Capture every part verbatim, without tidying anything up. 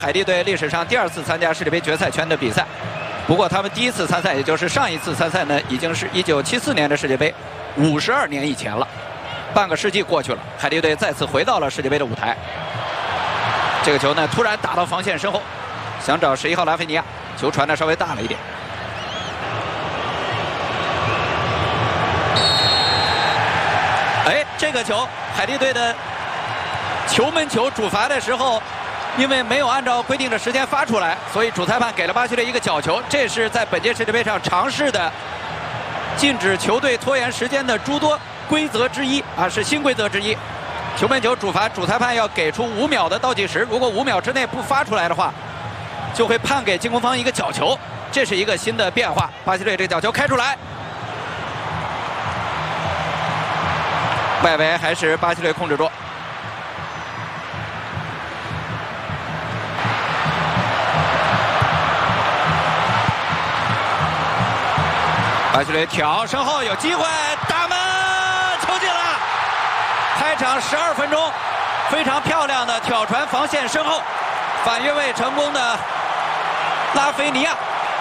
海地队历史上第二次参加世界杯决赛圈的比赛，不过他们第一次参赛，也就是上一次参赛呢，已经是一九七四年的世界杯，五十二年以前了，半个世纪过去了，海地队再次回到了世界杯的舞台。这个球呢，突然打到防线身后，想找十一号拉菲尼亚，球传的稍微大了一点。哎，这个球，海地队的球门球主罚的时候。 因为没有按照规定的时间发出来，所以主裁判给了巴西队一个角球。这是在本届世界杯上尝试的禁止球队拖延时间的诸多规则之一啊，是新规则之一。球门球主罚，主裁判要给出五秒的倒计时，如果五秒之内不发出来的话，就会判给进攻方一个角球。这是一个新的变化。巴西队这个角球开出来，外围还是巴西队控制住。 巴西队挑身后有机会，打门，球进了！开场十二分钟，非常漂亮的挑传防线身后，反越位成功的拉菲尼亚。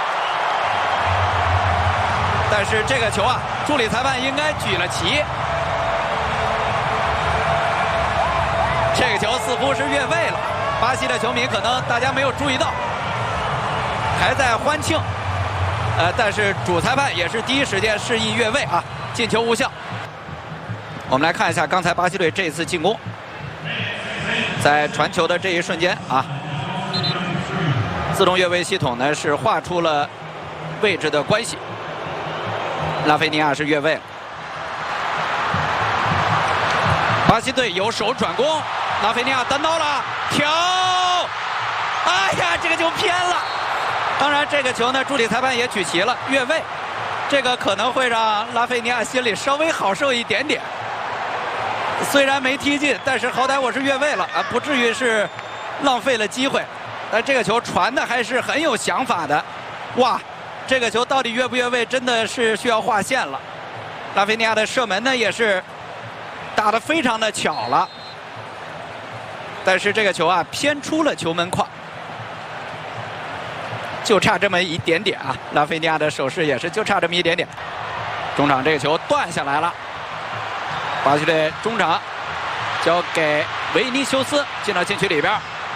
但是这个球啊，助理裁判应该举了旗。这个球似乎是越位了，巴西的球迷可能大家没有注意到，还在欢庆。 呃，但是主裁判也是第一时间示意越位啊，进球无效。我们来看一下刚才巴西队这次进攻，在传球的这一瞬间啊，自动越位系统呢是画出了位置的关系。拉菲尼亚是越位了，巴西队有手转攻，拉菲尼亚单刀了，挑，哎呀，这个球偏了。 当然，这个球呢，助理裁判也举旗了，越位，这个可能会让拉菲尼亚心里稍微好受一点点。虽然没踢进，但是好歹我是越位了啊，不至于是浪费了机会。但这个球传的还是很有想法的，哇，这个球到底越不越位，真的是需要划线了。拉菲尼亚的射门呢，也是打得非常的巧了，但是这个球啊，偏出了球门框。 就差这么一点点啊！拉菲尼亚的手势也是就差这么一点点。中场这个球断下来了，巴西队中场交给维尼修斯进到禁区里边，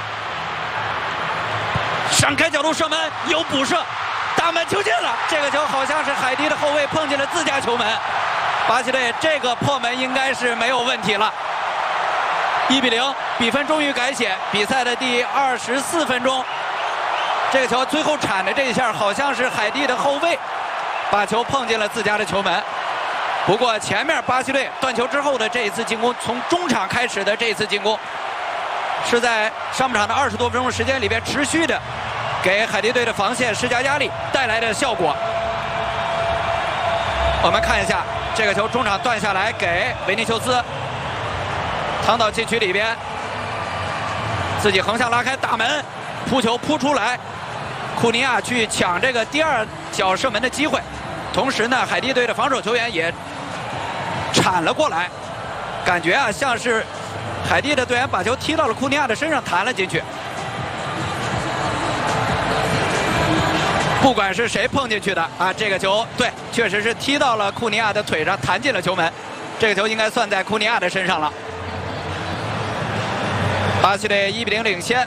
闪开角度射门有补射，大门球进了。这个球好像是海地的后卫碰进了自家球门，巴西队这个破门应该是没有问题了。一比零，比分终于改写。比赛的第二十四分钟。 这个球最后铲的这一下，好像是海地的后卫把球碰进了自家的球门。不过前面巴西队断球之后的这一次进攻，从中场开始的这一次进攻，是在上半场的二十多分钟时间里边持续的给海地队的防线施加压力带来的效果。我们看一下这个球中场断下来给维尼修斯，趟到禁区里边，自己横向拉开大门，扑球扑出来。 库尼亚去抢这个第二脚射门的机会，同时呢，海地队的防守球员也铲了过来，感觉啊像是海地的队员把球踢到了库尼亚的身上，弹了进去。不管是谁碰进去的啊，这个球对，确实是踢到了库尼亚的腿上，弹进了球门。这个球应该算在库尼亚的身上了。巴西队一比零领先。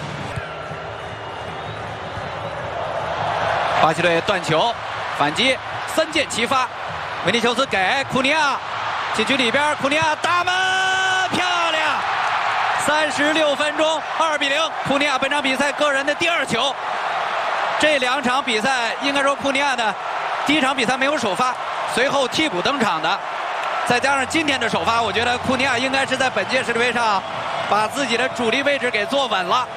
巴西队断球，反击，三箭齐发。维尼修斯给库尼亚，禁区里边，库尼亚打门，漂亮！三十六分钟，二比零，库尼亚本场比赛个人的第二球。这两场比赛应该说库尼亚呢，第一场比赛没有首发，随后替补登场的，再加上今天的首发，我觉得库尼亚应该是在本届世界杯上把自己的主力位置给坐稳了。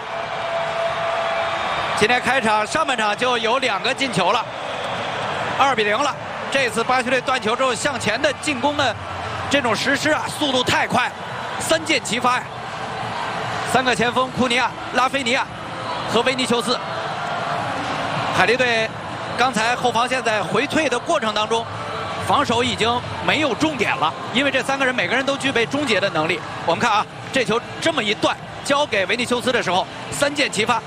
今天开场上半场就有两个进球了，二比零了。这次巴西队断球之后向前的进攻的这种实施啊，速度太快，三箭齐发呀！三个前锋库尼亚、拉菲尼亚和维尼修斯。海地队刚才后防线在回退的过程当中，防守已经没有重点了，因为这三个人每个人都具备终结的能力。我们看啊，这球这么一断，交给维尼修斯的时候，三箭齐发，